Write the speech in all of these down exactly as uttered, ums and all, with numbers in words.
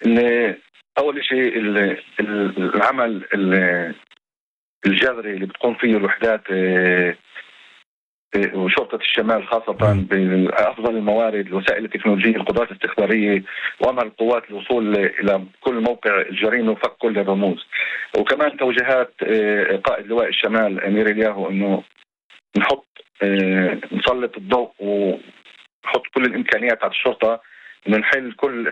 إن أول شيء العمل الجذري اللي بتقوم فيه الوحدات وشرطة الشمال خاصة بأفضل الموارد، الوسائل التكنولوجية، القدرات الاستخبارية، وأمر القوات الوصول إلى كل موقع الجريمة وفك كل الرموز. وكمان توجيهات قائد لواء الشمال أمير الياهو إنه نحط نسلط الضوء ونحط كل الإمكانيات على الشرطة إنه نحل كل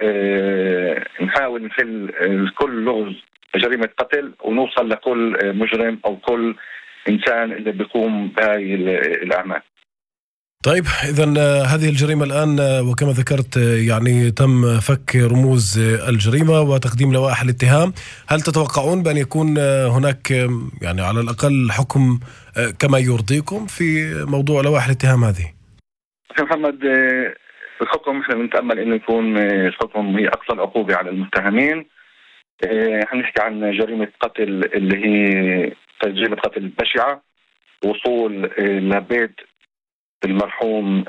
نحاول نحل كل لغز جريمة قتل ونوصل لكل مجرم أو كل إنسان اللي بيقوم بهاي الأعمال. طيب إذن هذه الجريمة الآن وكما ذكرت يعني تم فك رموز الجريمة وتقديم لوائح الاتهام. هل تتوقعون بأن يكون هناك يعني على الأقل حكم كما يرضيكم في موضوع لوائح الاتهام هذه؟ محمد، الحكم احنا بنتأمل إنه يكون الحكم هي أقصى العقوبة على المتهمين. هنحكي عن جريمة قتل اللي هي جريمة قتل بشعة، وصول لبيت المرحوم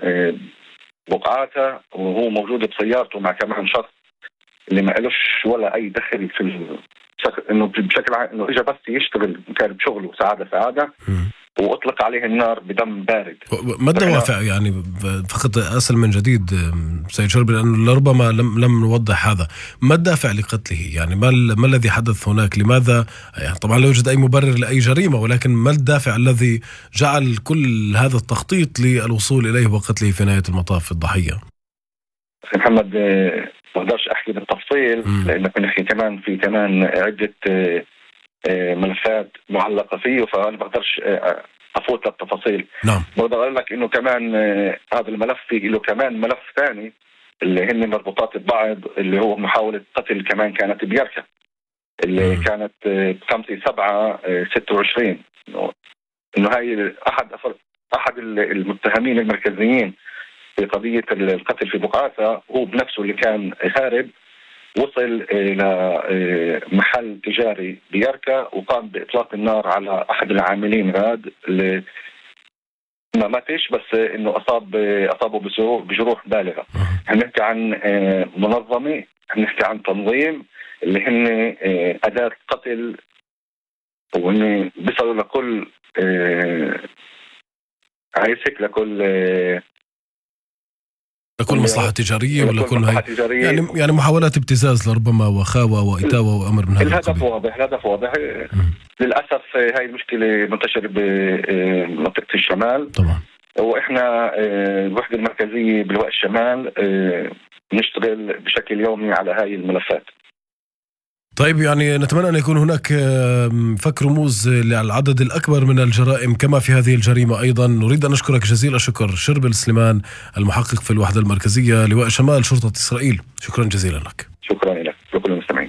بقعاته وهو موجود بسيارته مع كمان شخص اللي ما قالوش ولا أي دخل في الشكل، إنه بشكل عام إنه إجا بس يشتغل كان بشغله سعادة سعادة وأطلق عليه النار بدم بارد. ما الدوافع يعني فقط أسأل من جديد سيد شربل لأنه لربما لم لم نوضح هذا، ما الدافع لقتله؟ يعني ما ما الذي حدث هناك؟ لماذا يعني طبعا لا يوجد أي مبرر لأي جريمة، ولكن ما الدافع الذي جعل كل هذا التخطيط للوصول إليه وقتله في نهاية المطاف الضحية؟ محمد ما أقدرش أحكي بالتفصيل لأنه بنحكي كمان في كمان عدة ملفات معلقة فيه، فأنا ما بقدرش أفوت للتفاصيل. نعم. بقدر أقول لك إنه كمان هذا الملف فيه له كمان ملف ثاني اللي هن مربوطات ببعض، اللي هو محاولة قتل كمان كانت بيركة اللي م. كانت بخمسة سبعة ستة وعشرين، إنه هاي أحد أحد المتهمين المركزيين في قضية القتل في بقعاثة هو بنفسه اللي كان هارب، وصل إلى محل تجاري بيركا وقام بإطلاق النار على أحد العاملين هذا اللي ما ماتش بس إنه أصاب أصابه بجروح بالغة. هنحكي عن منظمة، هنحكي عن تنظيم اللي هن أداة قتل، وإن بيصلوا لكل عايزك لكل لكل مصلحة تجارية ولا كل هاي يعني يعني محاولات ابتزاز لربما وخاوة وإتاوة وأمر من هذا الهدف القبيل. واضح الهدف واضح م. للأسف هاي المشكلة منتشرة بمنطقة الشمال طبعا، وإحنا الوحدة المركزية بلواء الشمال نشتغل بشكل يومي على هاي الملفات. طيب يعني نتمنى أن يكون هناك فك رموز للعدد الأكبر من الجرائم كما في هذه الجريمة. أيضا نريد أن نشكرك جزيل الشكر شربل سليمان المحقق في الوحدة المركزية لواء شمال شرطة إسرائيل، شكرا جزيلا لك. شكرا لك لكل المستمعين.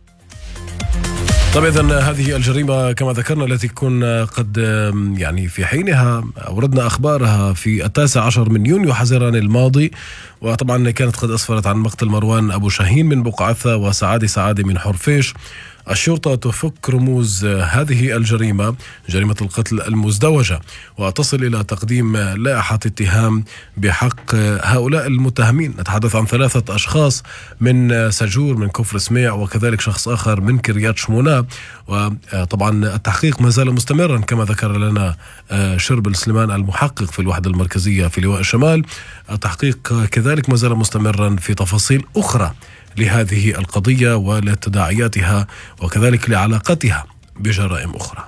طيب إذن هذه الجريمة كما ذكرنا التي كنا قد يعني في حينها أوردنا أخبارها في التاسع عشر من يونيو حزيران الماضي، وطبعا كانت قد أسفرت عن مقتل مروان أبو شاهين من بقعاثة وسعادة سعادة من حرفيش. الشرطة تفك رموز هذه الجريمة، جريمة القتل المزدوجة، وتصل إلى تقديم لائحة اتهام بحق هؤلاء المتهمين. نتحدث عن ثلاثة أشخاص من سجور من كفر سميع وكذلك شخص آخر من كريات شمونة، وطبعا التحقيق ما زال مستمرا كما ذكر لنا شربل سليمان المحقق في الوحدة المركزية في لواء الشمال. التحقيق كذلك ما زال مستمرا في تفاصيل أخرى لهذه القضية ولتداعياتها وكذلك لعلاقتها بجرائم أخرى.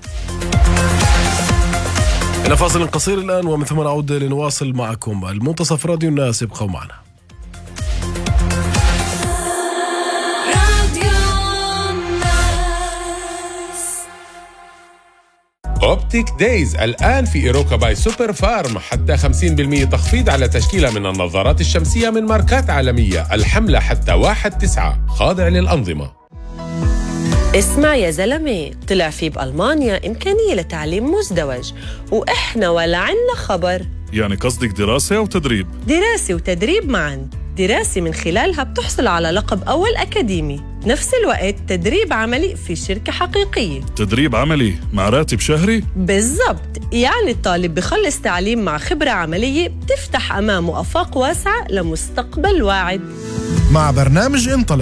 إلى فاصل قصير الآن ومن ثم نعود لنواصل معكم المنتصف راديو الناس، ابقوا معنا. أوبتيك دايز الآن في إيروكا باي سوبر فارم، حتى خمسين بالمئة تخفيض على تشكيلة من النظارات الشمسية من ماركات عالمية. الحملة حتى واحد تسعة، خاضع للأنظمة. اسمع يا زلمة، طلع في بألمانيا إمكانية لتعليم مزدوج وإحنا ولا عنا خبر. يعني قصدك دراسة أو تدريب؟ دراسة وتدريب معاً. دراسة من خلالها بتحصل على لقب أول أكاديمي، نفس الوقت تدريب عملي في شركة حقيقية. تدريب عملي مع راتب شهري؟ بالضبط، يعني الطالب بخلص تعليم مع خبرة عملية بتفتح أمامه آفاق واسعة لمستقبل واعد. مع برنامج انطلق